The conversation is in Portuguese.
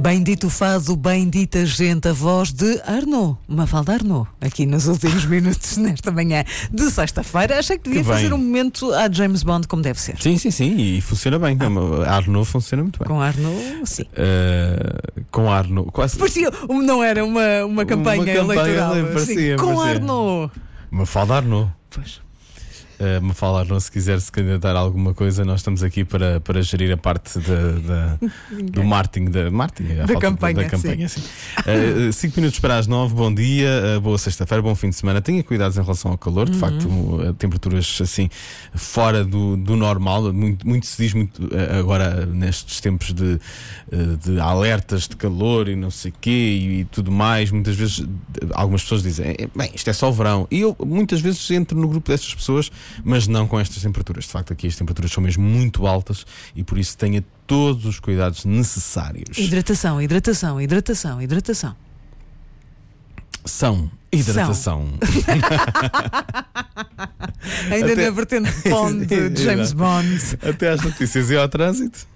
Bendito fado, bendita gente, a voz de Arnaud, Mafalda Arnaud, aqui nos últimos minutos, nesta manhã de sexta-feira. Achei que devia fazer um momento a James Bond como deve ser. Sim, e funciona bem. A Arnaud funciona muito bem. Com Arnaud, sim. Com Arnaud, quase. Parecia, não era uma campanha eleitoral. Parecia. Arnaud. Mafalda Arnaud. Pois. Mafalda Arnaud, se quiser se candidatar a alguma coisa, nós estamos aqui para gerir a parte do marketing da campanha. 5 minutos para as 9, bom dia, boa sexta-feira, bom fim de semana. Tenha cuidados em relação ao calor, de facto, temperaturas assim fora do normal. Muito se diz muito agora nestes tempos de alertas de calor e não sei o quê e tudo mais. Muitas vezes algumas pessoas dizem, bem, isto é só o verão, e eu muitas vezes entro no grupo destas pessoas, mas não com estas temperaturas. De facto, aqui as temperaturas são mesmo muito altas e por isso tenha todos os cuidados necessários. Hidratação. Hidratação. Ainda na vertente Bond de James Bond. Até às notícias e ao trânsito.